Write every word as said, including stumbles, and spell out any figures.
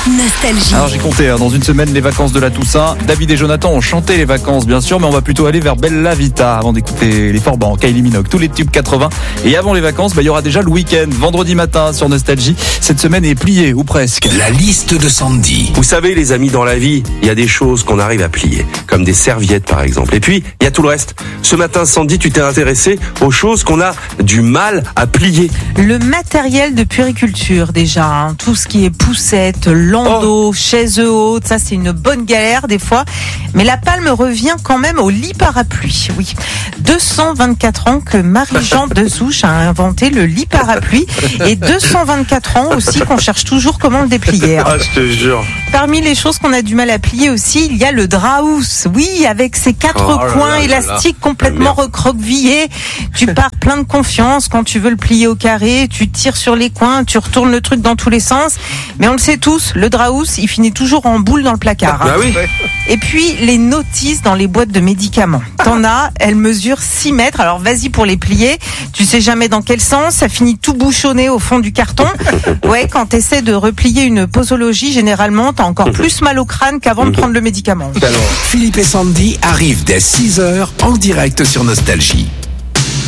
Nostalgie. Alors j'ai compté, hein, dans une semaine, les vacances de la Toussaint. David et Jonathan ont chanté les vacances, bien sûr, mais on va plutôt aller vers Bella Vita avant d'écouter les Forbans, Kylie Minogue, tous les tubes quatre-vingts. Et avant les vacances, bah, il y aura déjà le week-end, vendredi matin sur Nostalgie. Cette semaine est pliée, ou presque. La liste de Sandy. Vous savez, les amis, dans la vie, il y a des choses qu'on arrive à plier, comme des serviettes par exemple. Et puis, il y a tout le reste. Ce matin, Sandy, tu t'es intéressé aux choses qu'on a du mal à plier. Le matériel de puériculture déjà, hein. Tout ce qui est poussette, landau, oh. chaises hautes, ça c'est une bonne galère des fois. Mais la palme revient quand même au lit parapluie. Oui, deux cent vingt-quatre ans que Marie-Jean Dessouche a inventé le lit parapluie et deux cent vingt-quatre ans aussi qu'on cherche toujours comment le déplier. Ah, je te jure. Parmi les choses qu'on a du mal à plier aussi, il y a le draus. Oui, avec ses quatre Oh coins là là élastiques là. complètement recroquevillés. Tu pars plein de confiance quand tu veux le plier au carré, tu tires sur les coins, tu retournes le truc dans tous les sens. Mais on le sait tous, le draus, il finit toujours en boule dans le placard. Hein. Ah oui. Et puis, les notices dans les boîtes de médicaments. T'en as, elles mesurent six mètres. Alors, vas-y pour les plier. Tu sais jamais dans quel sens. Ça finit tout bouchonné au fond du carton. Ouais, quand t'essaies de replier une posologie, généralement, t'as encore plus mal au crâne qu'avant de prendre le médicament. Philippe et Sandy arrivent dès six heures en direct sur Nostalgie.